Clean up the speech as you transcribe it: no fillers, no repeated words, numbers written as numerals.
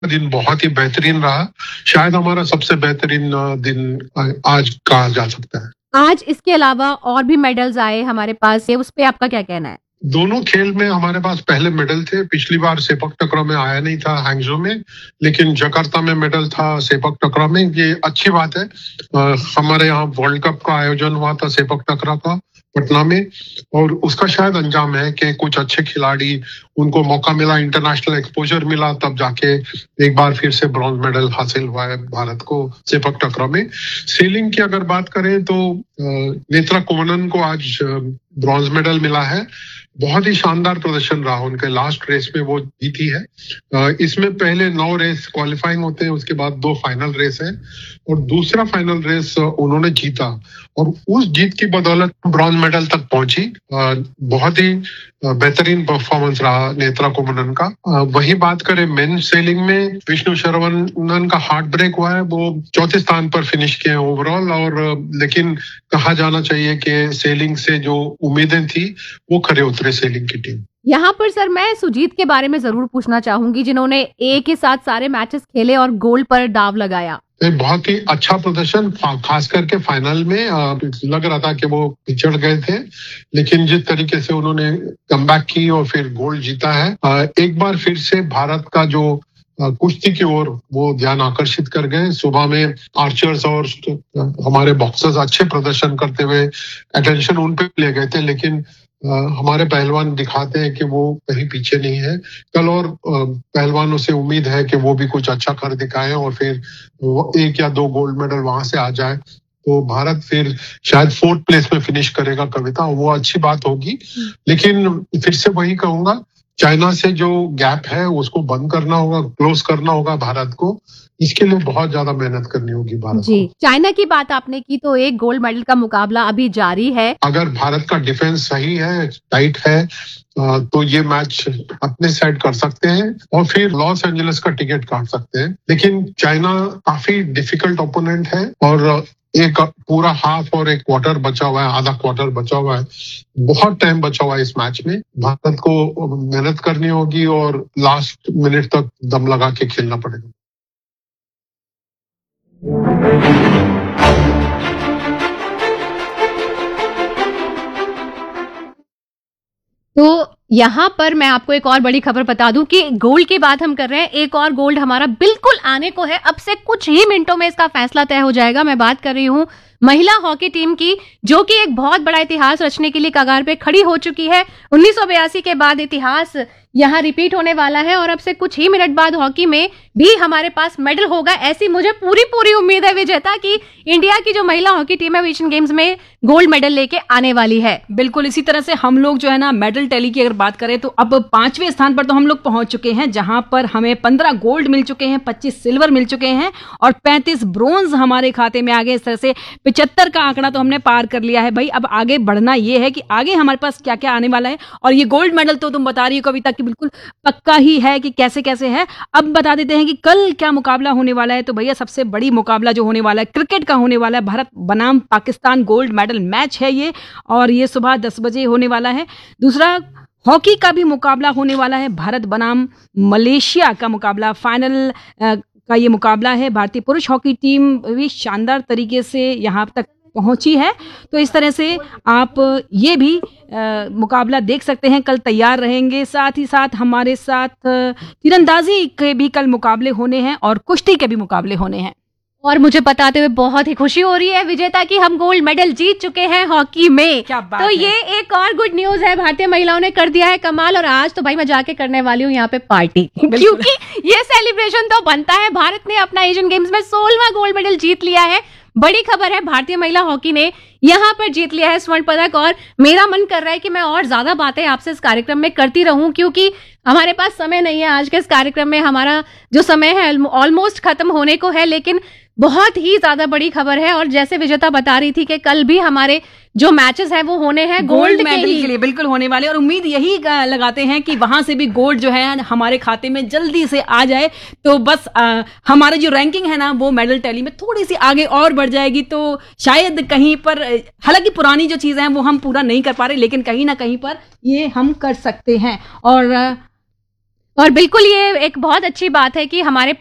दिन बहुत ही बेहतरीन रहा। शायद हमारा सबसे बेहतरीन दिन आज कहा जा सकता है। आज इसके अलावा और भी मेडल्स आए हमारे पास, उस पे आपका क्या कहना है? दोनों खेल में हमारे पास पहले मेडल थे। पिछली बार सेपक टकरा में आया नहीं था हैंगजो में, लेकिन जकार्ता में मेडल था सेपक टकरा में। ये अच्छी बात है। हमारे यहाँ वर्ल्ड कप का आयोजन हुआ था सेपक टकरा का पटना में, और उसका शायद अंजाम है कि कुछ अच्छे खिलाड़ी, उनको मौका मिला, इंटरनेशनल एक्सपोजर मिला, तब जाके एक बार फिर से ब्रॉन्ज मेडल हासिल हुआ है भारत को सेपक टकरा में। सेलिंग की अगर बात करें तो नेत्रा कुमनन को आज ब्रॉन्ज मेडल मिला है। बहुत ही शानदार प्रदर्शन रहा उनके। लास्ट रेस में वो जीती है। इसमें पहले 9 रेस क्वालिफाइंग होते हैं, उसके बाद 2 फाइनल रेस है, और दूसरा फाइनल रेस उन्होंने जीता, और उस जीत की बदौलत ब्रॉन्ज मेडल तक पहुंची। बहुत ही बेहतरीन परफॉर्मेंस रहा नेत्रा कुमनन का। वही बात करें मेन सेलिंग में, विष्णु शरवणन का हार्ट ब्रेक हुआ है। वो 4थे स्थान पर फिनिश किए ओवरऑल, और लेकिन कहा जाना चाहिए कि सेलिंग से जो उम्मीदें थी वो खरे उतरे सेलिंग की टीम। यहाँ पर सर मैं सुजीत के बारे में जरूर पूछना चाहूंगी, जिन्होंने एक ही साथ सारे मैचेस खेले और गोल्ड पर दाव लगाया। बहुत ही अच्छा प्रदर्शन, खास करके फाइनल में लग रहा था कि वो पिछड़ गए थे, लेकिन जिस तरीके से उन्होंने कमबैक की और फिर गोल्ड जीता है, एक बार फिर से भारत का जो कुश्ती की ओर वो ध्यान आकर्षित कर गए। सुबह में आर्चर्स और हमारे बॉक्सर्स अच्छे प्रदर्शन करते हुए अटेंशन उन पे ले गए थे, लेकिन हमारे पहलवान दिखाते हैं कि वो कहीं पीछे नहीं है। कल और पहलवानों से उम्मीद है कि वो भी कुछ अच्छा कर दिखाएं और फिर 1 या 2 गोल्ड मेडल वहां से आ जाए, तो भारत फिर शायद 4th प्लेस में फिनिश करेगा कविता, वो अच्छी बात होगी। लेकिन फिर से वही कहूंगा, चाइना से जो गैप है उसको बंद करना होगा, क्लोज करना होगा भारत को। इसके लिए बहुत ज्यादा मेहनत करनी होगी भारत जी। को। चाइना की बात आपने की, तो एक गोल्ड मेडल का मुकाबला अभी जारी है। अगर भारत का डिफेंस सही है, टाइट है, तो ये मैच अपने साइड कर सकते हैं और फिर लॉस एंजलिस का टिकट काट सकते हैं। लेकिन चाइना काफी डिफिकल्ट ओपोनेंट है, और एक पूरा हाफ और एक क्वार्टर बचा हुआ है, आधा क्वार्टर बचा हुआ है, बहुत टाइम बचा हुआ है इस मैच में। भारत को मेहनत करनी होगी और लास्ट मिनट तक दम लगा के खेलना पड़ेगा। तो यहाँ पर मैं आपको एक और बड़ी खबर बता दूं कि गोल्ड की बात हम कर रहे हैं, एक और गोल्ड हमारा बिल्कुल आने को है। अब से कुछ ही मिनटों में इसका फैसला तय हो जाएगा। मैं बात कर रही हूँ महिला हॉकी टीम की, जो कि एक बहुत बड़ा इतिहास रचने के लिए कगार पे खड़ी हो चुकी है। 1982 के बाद इतिहास यहाँ रिपीट होने वाला है, और अब से कुछ ही मिनट बाद हॉकी में भी हमारे पास मेडल होगा, ऐसी मुझे पूरी उम्मीद है विजेता कि इंडिया की जो महिला हॉकी टीम है एशियन गेम्स में गोल्ड मेडल लेके आने वाली है। बिल्कुल इसी तरह से हम लोग जो है ना मेडल टैली की अगर बात करें तो अब 5वें स्थान पर तो हम लोग पहुंच चुके हैं, जहां पर हमें 15 गोल्ड मिल चुके हैं, 25 सिल्वर मिल चुके हैं और 35 ब्रोंज हमारे खाते में आ गए। इस तरह से 75 का आंकड़ा तो हमने पार कर लिया है। भाई अब आगे बढ़ना ये है कि आगे हमारे पास क्या क्या आने वाला है, और ये गोल्ड मेडल तो तुम बता रही हो कविता कि बिल्कुल पक्का ही है कि कैसे कैसे है। अब बता देते हैं कि कल क्या मुकाबला होने वाला है। तो भैया सबसे बड़ी मुकाबला जो होने वाला है क्रिकेट का होने वाला है, भारत बनाम पाकिस्तान गोल्ड मेडल मैच है ये, और ये सुबह 10 बजे होने वाला है। दूसरा हॉकी का भी मुकाबला होने वाला है, भारत बनाम मलेशिया का मुकाबला, फाइनल का ये मुकाबला है। भारतीय पुरुष हॉकी टीम भी शानदार तरीके से यहाँ तक पहुंची है। तो इस तरह से आप ये भी मुकाबला देख सकते हैं, कल तैयार रहेंगे। साथ ही साथ हमारे साथ तीरंदाजी के भी कल मुकाबले होने हैं और कुश्ती के भी मुकाबले होने हैं। और मुझे बताते हुए बहुत ही खुशी हो रही है विजेता की हम गोल्ड मेडल जीत चुके हैं हॉकी में। क्या बात तो है। ये एक और गुड न्यूज है, भारतीय महिलाओं ने कर दिया है कमाल। और आज तो भाई मैं जाके करने वाली हूँ यहाँ पे पार्टी, क्योंकि ये सेलिब्रेशन तो बनता है। भारत ने अपना एशियन गेम्स में 16वां गोल्ड मेडल जीत लिया है। बड़ी खबर है, भारतीय महिला हॉकी ने यहाँ पर जीत लिया है स्वर्ण पदक। और मेरा मन कर रहा है कि मैं और ज्यादा बातें आपसे इस कार्यक्रम में करती रहूं, क्योंकि हमारे पास समय नहीं है। आज के इस कार्यक्रम में हमारा जो समय है ऑलमोस्ट खत्म होने को है, लेकिन बहुत ही ज्यादा बड़ी खबर है। और जैसे विजेता बता रही थी कि कल भी हमारे जो मैचेस हैं वो होने हैं गोल्ड मेडल के लिए, बिल्कुल होने वाले। और उम्मीद यही लगाते हैं कि वहां से भी गोल्ड जो है हमारे खाते में जल्दी से आ जाए, तो बस हमारी जो रैंकिंग है ना वो मेडल टैली में थोड़ी सी आगे और बढ़ जाएगी। तो शायद कहीं पर, हालांकि पुरानी जो चीजें हैं वो हम पूरा नहीं कर पा रहे, लेकिन कहीं ना कहीं पर ये हम कर सकते हैं। और और बिल्कुल ये एक बहुत अच्छी बात है कि हमारे